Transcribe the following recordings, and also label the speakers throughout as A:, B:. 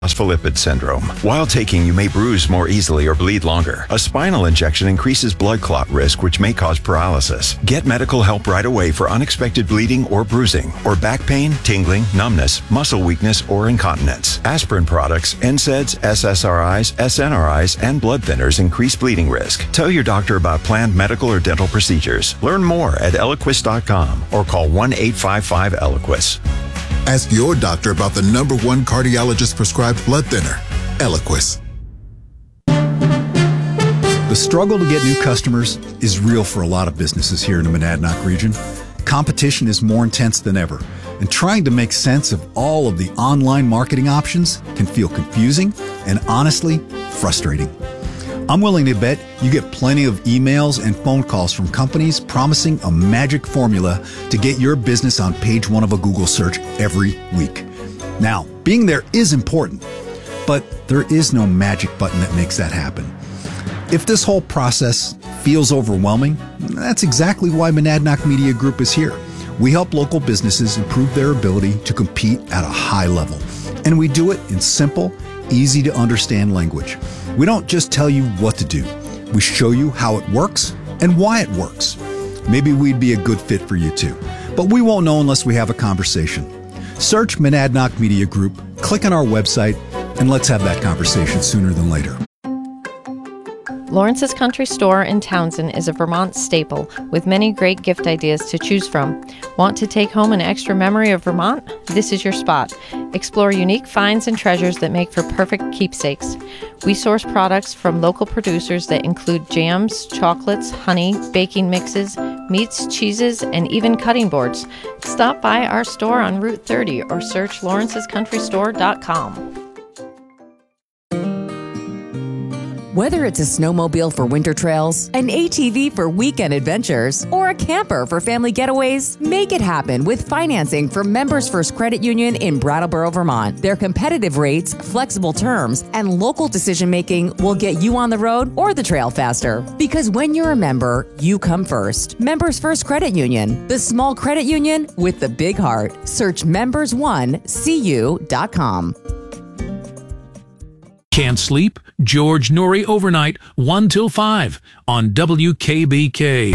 A: Phospholipid syndrome. While taking, you may bruise more easily or bleed longer. A spinal injection increases blood clot risk, which may cause paralysis. Get medical help right away for unexpected bleeding or bruising, or back pain, tingling, numbness, muscle weakness, or incontinence. Aspirin products, NSAIDs, SSRIs, SNRIs, and blood thinners increase bleeding risk. Tell your doctor about planned medical or dental procedures. Learn more at Eliquis.com or call 1-855-ELIQUIS.
B: Ask your doctor about the #1 cardiologist prescribed blood thinner, Eliquis.
C: The struggle to get new customers is real for a lot of businesses here in the Monadnock region. Competition is more intense than ever, and trying to make sense of all of the online marketing options can feel confusing and honestly frustrating. I'm willing to bet you get plenty of emails and phone calls from companies promising a magic formula to get your business on page 1 of a Google search every week. Now, being there is important, but there is no magic button that makes that happen. If this whole process feels overwhelming, that's exactly why Monadnock Media Group is here. We help local businesses improve their ability to compete at a high level, and we do it in simple, easy to understand language. We don't just tell you what to do. We show you how it works and why it works. Maybe we'd be a good fit for you too, but we won't know unless we have a conversation. Search Monadnock Media Group, click on our website, and let's have that conversation sooner than later.
D: Lawrence's Country Store in Townsend is a Vermont staple with many great gift ideas to choose from. Want to take home an extra memory of Vermont? This is your spot. Explore unique finds and treasures that make for perfect keepsakes. We source products from local producers that include jams, chocolates, honey, baking mixes, meats, cheeses, and even cutting boards. Stop by our store on Route 30 or search lawrencescountrystore.com.
E: Whether it's a snowmobile for winter trails, an ATV for weekend adventures, or a camper for family getaways, make it happen with financing from Members First Credit Union in Brattleboro, Vermont. Their competitive rates, flexible terms, and local decision-making will get you on the road or the trail faster. Because when you're a member, you come first. Members First Credit Union, the small credit union with the big heart. Search members1cu.com.
F: Can't sleep? George Noory Overnight, 1 till 5 on WKBK.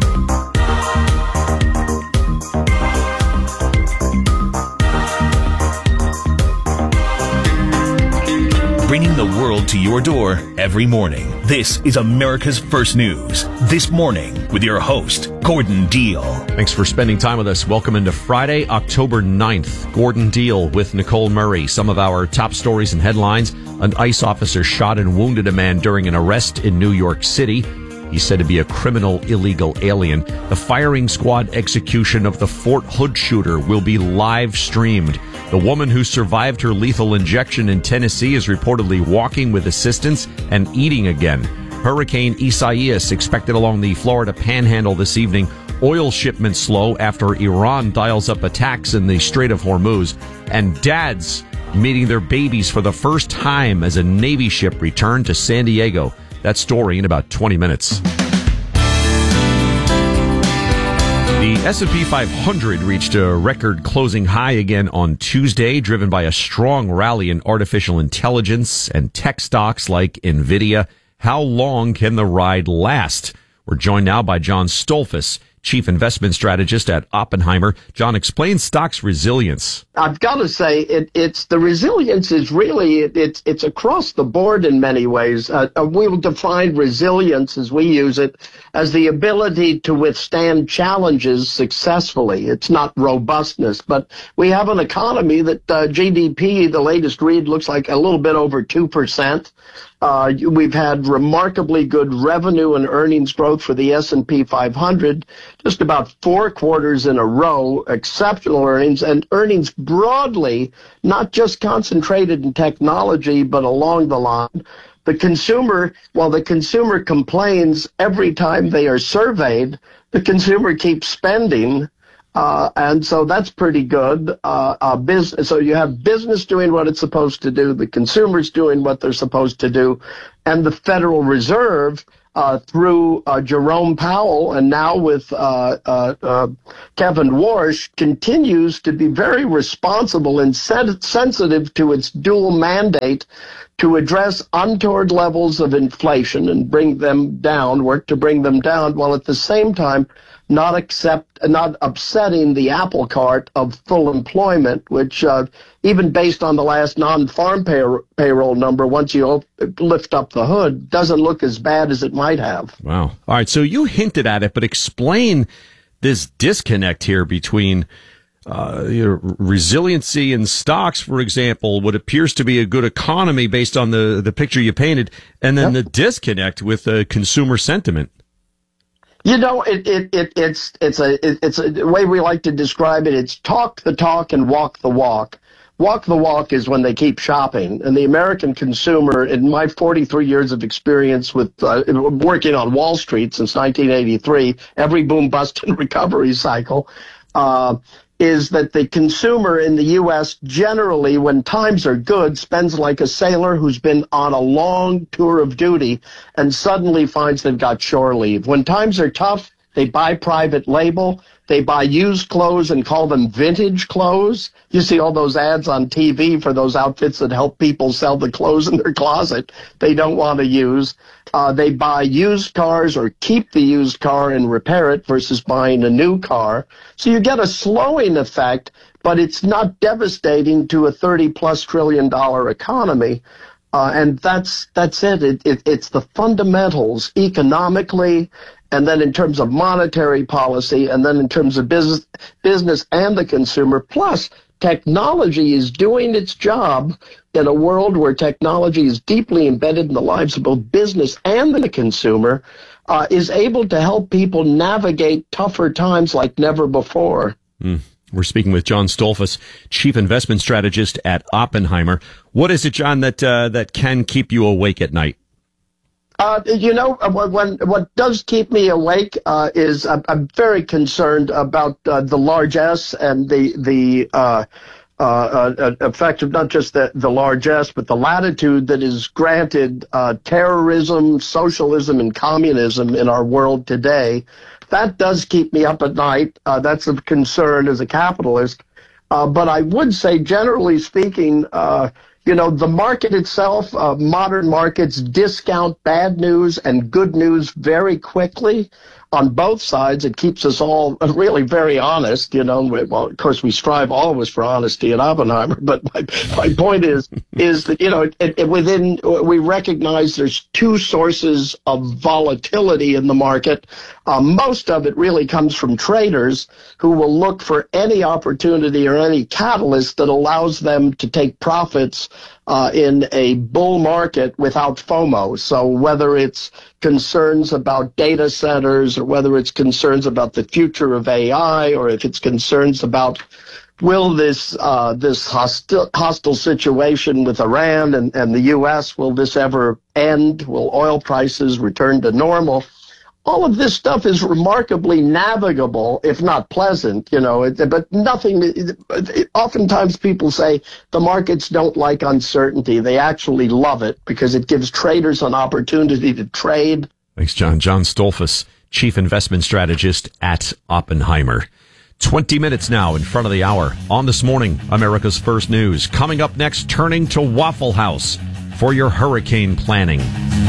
G: Bringing the world to your door every morning. This is America's First News. This morning with your host, Gordon Deal.
H: Thanks for spending time with us. Welcome into Friday, October 9th. Gordon Deal with Nicole Murray. Some of our top stories and headlines. An ICE officer shot and wounded a man during an arrest in New York City. He's said to be a criminal illegal alien. The firing squad execution of the Fort Hood shooter will be live streamed. The woman who survived her lethal injection in Tennessee is reportedly walking with assistance and eating again. Hurricane Isaias expected along the Florida Panhandle this evening. Oil shipments slow after Iran dials up attacks in the Strait of Hormuz. And dads meeting their babies for the first time as a Navy ship returned to San Diego. That story in about 20 minutes. The S&P 500 reached a record closing high again on Tuesday, driven by a strong rally in artificial intelligence and tech stocks like NVIDIA. How long can the ride last? We're joined now by John Stolfus, Chief Investment Strategist at Oppenheimer. John, explain stock's resilience.
I: I've got to say, it's the resilience is really, it's across the board in many ways. We will define resilience as we use it as the ability to withstand challenges successfully. It's not robustness, but we have an economy that GDP, the latest read, looks like a little bit over 2%. We've had remarkably good revenue and earnings growth for the S&P 500, just about 4 quarters in a row, exceptional earnings, and earnings broadly, not just concentrated in technology, but along the line. The consumer, while the consumer complains every time they are surveyed, the consumer keeps spending. And so that's pretty good. Business. So you have business doing what it's supposed to do, the consumers doing what they're supposed to do, and the Federal Reserve through Jerome Powell and now with Kevin Warsh, continues to be very responsible and sensitive to its dual mandate to address untoward levels of inflation and bring them down, work to bring them down, while at the same time not upsetting the apple cart of full employment, which even based on the last non-farm payroll number, once you lift up the hood, doesn't look as bad as it might have.
H: Wow. All right, so you hinted at it, but explain this disconnect here between resiliency in stocks, for example, what appears to be a good economy based on the picture you painted, and then the disconnect with consumer sentiment.
I: You know, it's a way we like to describe it. It's talk the talk and walk the walk. Walk the walk is when they keep shopping. And the American consumer, in my 43 years of experience with working on Wall Street since 1983, every boom, bust, and recovery cycle, is that the consumer in the U.S. generally, when times are good, spends like a sailor who's been on a long tour of duty and suddenly finds they've got shore leave. When times are tough, they buy private label. They buy used clothes and call them vintage clothes. You see all those ads on TV for those outfits that help people sell the clothes in their closet they don't want to use. They buy used cars or keep the used car and repair it versus buying a new car. So you get a slowing effect, but it's not devastating to a $30+ trillion economy. And that's it. It's the fundamentals economically, and then in terms of monetary policy, and then in terms of business and the consumer. Plus, technology is doing its job in a world where technology is deeply embedded in the lives of both business and the consumer, is able to help people navigate tougher times like never before.
H: We're speaking with John Stolfus, Chief Investment Strategist at Oppenheimer. What is it, John, that can keep you awake at night? What does keep me awake is I'm very concerned about the largesse and the effect of not just the largesse, but the latitude that is granted terrorism, socialism, and communism in our world today. That does keep me up at night. That's a concern as a capitalist. But I would say, generally speaking, the market itself, modern markets discount bad news and good news very quickly on both sides. It keeps us all really very honest, Well, of course, we strive always for honesty at Oppenheimer, but my point is that, we recognize there's two sources of volatility in the market. Most of it really comes from traders who will look for any opportunity or any catalyst that allows them to take profits in a bull market without FOMO. So whether it's concerns about data centers or whether it's concerns about the future of AI or if it's concerns about will this hostile situation with Iran and the U.S., will this ever end? Will oil prices return to normal? All of this stuff is remarkably navigable, if not pleasant, but nothing. Oftentimes people say the markets don't like uncertainty. They actually love it because it gives traders an opportunity to trade. Thanks, John. John Stolfus, Chief Investment Strategist at Oppenheimer. 20 minutes now in front of the hour on This Morning, America's First News. Coming up next, turning to Waffle House for your hurricane planning.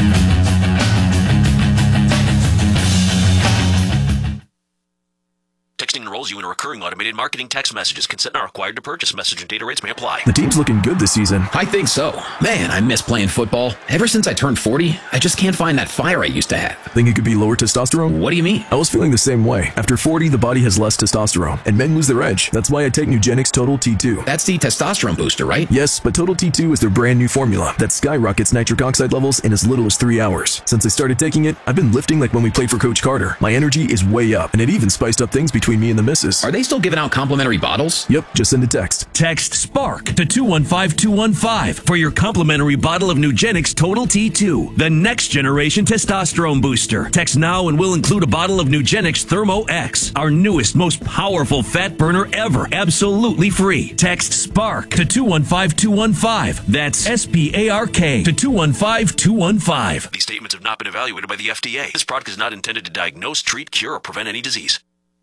J: Texting enrolls you in a recurring automated marketing text messages. Consent not required to purchase. Message and data rates may apply.
K: The team's looking good this season.
L: I think so. Man, I miss playing football. Ever since I turned 40, I just can't find that fire I used to have.
K: Think it could be lower testosterone?
L: What do you mean?
K: I was feeling the same way. After 40, the body has less testosterone, and men lose their edge. That's why I take Nugenix Total T2.
L: That's the testosterone booster, right?
K: Yes, but Total T2 is their brand new formula that skyrockets nitric oxide levels in as little as 3 hours. Since I started taking it, I've been lifting like when we played for Coach Carter. My energy is way up, and it even spiced up things between me and the missus. businesses.
L: Are they still giving out complimentary bottles?
K: Yep, just send a text.
M: Text SPARK to 215215 for your complimentary bottle of Nugenix Total T2, the next generation testosterone booster. Text now and we'll include a bottle of Nugenix Thermo X, our newest, most powerful fat burner ever, absolutely free. Text SPARK to 215215. That's SPARK to 215215.
J: These statements have not been evaluated by the FDA. This product is not intended to diagnose, treat, cure, or prevent any disease.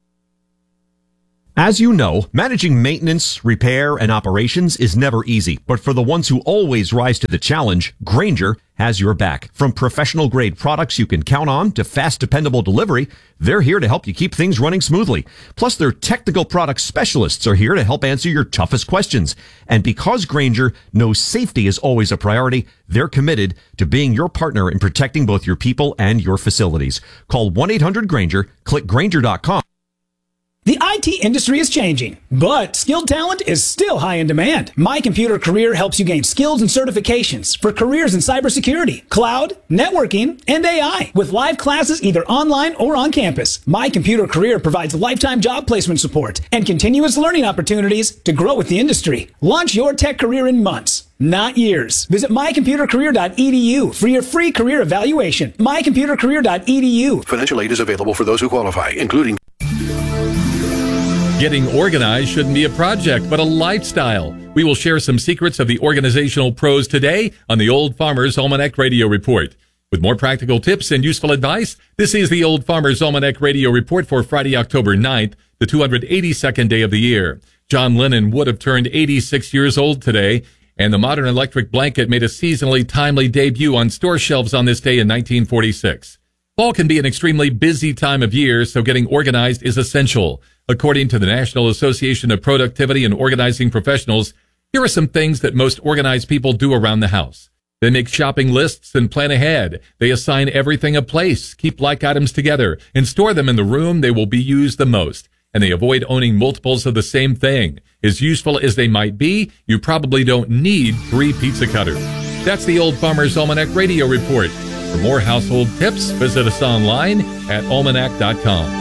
H: As you know, managing maintenance, repair, and operations is never easy. But for the ones who always rise to the challenge, Grainger has your back. From professional-grade products you can count on to fast, dependable delivery, they're here to help you keep things running smoothly. Plus, their technical product specialists are here to help answer your toughest questions. And because Grainger knows safety is always a priority, they're committed to being your partner in protecting both your people and your facilities. Call 1-800-GRAINGER, click Grainger.com.
N: The IT industry is changing, but skilled talent is still high in demand. My Computer Career helps you gain skills and certifications for careers in cybersecurity, cloud, networking, and AI with live classes either online or on campus. My Computer Career provides lifetime job placement support and continuous learning opportunities to grow with the industry. Launch your tech career in months, not years. Visit mycomputercareer.edu for your free career evaluation. mycomputercareer.edu.
O: Financial aid is available for those who qualify, including...
P: Getting organized shouldn't be a project, but a lifestyle. We will share some secrets of the organizational pros today on the Old Farmer's Almanac Radio Report. With more practical tips and useful advice, this is the Old Farmer's Almanac Radio Report for Friday, October 9th, the 282nd day of the year. John Lennon would have turned 86 years old today, and the modern electric blanket made a seasonally timely debut on store shelves on this day in 1946. Fall can be an extremely busy time of year, so getting organized is essential. According to the National Association of Productivity and Organizing Professionals, here are some things that most organized people do around the house. They make shopping lists and plan ahead. They assign everything a place, keep like items together, and store them in the room they will be used the most. And they avoid owning multiples of the same thing. As useful as they might be, you probably don't need 3 pizza cutters. That's the Old Farmer's Almanac Radio Report. For more household tips, visit us online at almanac.com.